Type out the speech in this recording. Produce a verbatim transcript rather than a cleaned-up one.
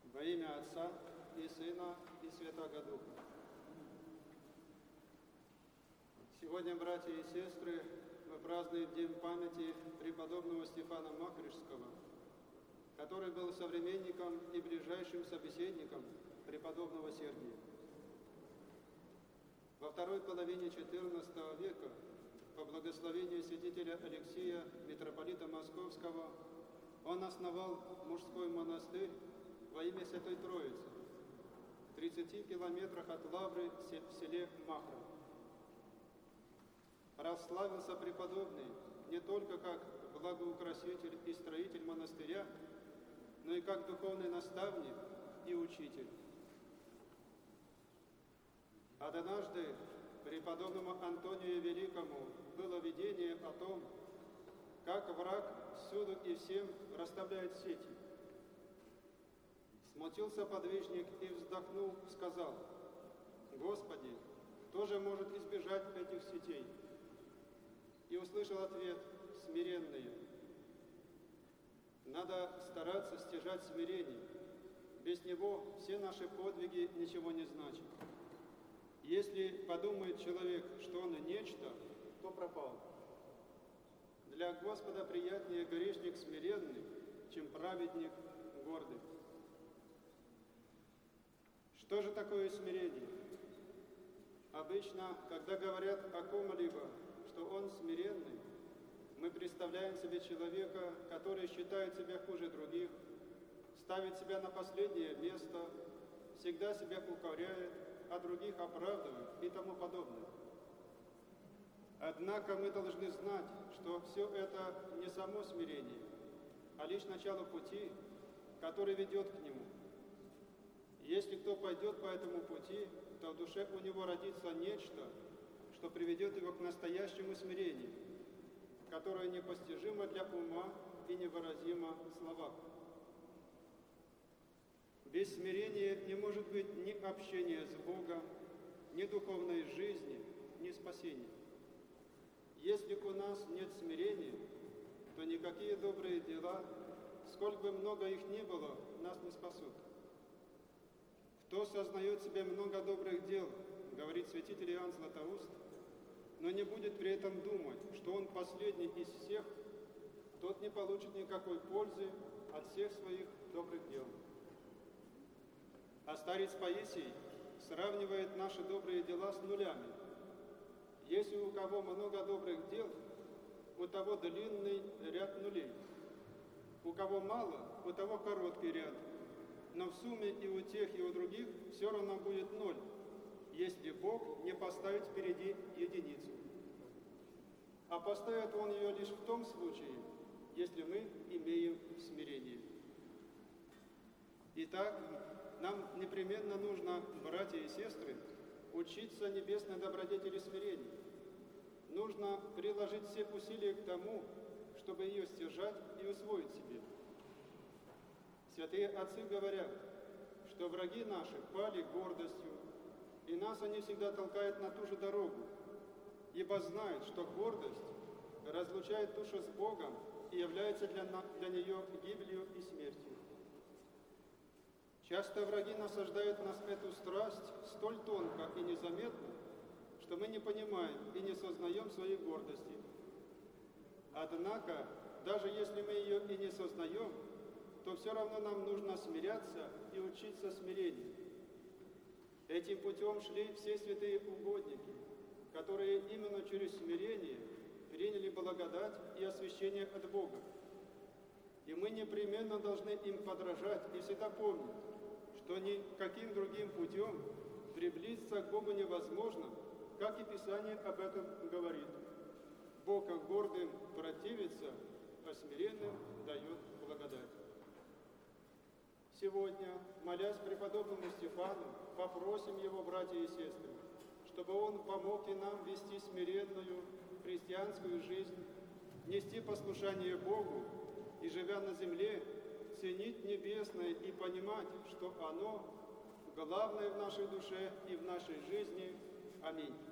Во имя Отца и Сына и Святаго Духа. Сегодня, братья и сестры, мы празднуем день памяти преподобного Стефана Макришского, который был современником и ближайшим собеседником преподобного Сергия. Во второй половине четырнадцатого века, по благословению святителя Алексия, митрополита Московского, он основал мужской монастырь во имя Святой Троицы в тридцати километрах от Лавры в селе Махра. Прославился преподобный не только как благоукраситель и строитель монастыря, но и как духовный наставник и учитель. Однажды преподобному Антонию Великому было видение о том, как враг всюду и всем расставляет сети. Смутился подвижник и, вздохнув, сказал: «Господи, кто же может избежать этих сетей?» И услышал ответ: «Смиренные». Надо стараться стяжать смирение. Без него все наши подвиги ничего не значат. Если подумает человек, что он нечто, то пропал. Для Господа приятнее грешник смиренный, чем праведник гордый. Что же такое смирение? Обычно, когда говорят о ком-либо, что он смиренный, мы представляем себе человека, который считает себя хуже других, ставит себя на последнее место, всегда себя укоряет, а других оправдывает и тому подобное. Однако мы должны знать, что все это не само смирение, а лишь начало пути, который ведет к нему. Если кто пойдет по этому пути, то в душе у него родится нечто, что приведет его к настоящему смирению, которое непостижимо для ума и невыразимо в словах. Без смирения не может быть ни общения с Богом, ни духовной жизни, ни спасения. Если у нас нет смирения, то никакие добрые дела, сколько бы много их ни было, нас не спасут. Кто сознает в себе много добрых дел, говорит святитель Иоанн Златоуст, но не будет при этом думать, что он последний из всех, тот не получит никакой пользы от всех своих добрых дел. А старец Паисий сравнивает наши добрые дела с нулями. Если у кого много добрых дел, у того длинный ряд нулей. У кого мало, у того короткий ряд. Но в сумме и у тех, и у других все равно будет ноль, если Бог не поставит впереди единицу. А поставит Он ее лишь в том случае, если мы имеем смирение. Итак, нам непременно нужно, братья и сестры, учиться небесной добродетели смирения. Нужно приложить все усилия к тому, чтобы ее стяжать и усвоить себе. Святые отцы говорят, что враги наши пали гордостью, и нас они всегда толкают на ту же дорогу, ибо знают, что гордость разлучает душу с Богом и является для, для нее гибелью и смертью. Часто враги насаждают нас эту страсть столь тонко и незаметно, что мы не понимаем и не сознаем своей гордости. Однако, даже если мы ее и не сознаем, то все равно нам нужно смиряться и учиться смирению. Этим путем шли все святые угодники, которые именно через смирение приняли благодать и освящение от Бога. И мы непременно должны им подражать и всегда помнить, что никаким другим путем приблизиться к Богу невозможно, как и Писание об этом говорит. Бог к гордым противится, а смиренным дает благодать. Сегодня, молясь преподобному Стефану, попросим его, братья и сестры, чтобы он помог и нам вести смиренную христианскую жизнь, нести послушание Богу и, живя на земле, ценить небесное и понимать, что оно главное в нашей душе и в нашей жизни. Аминь.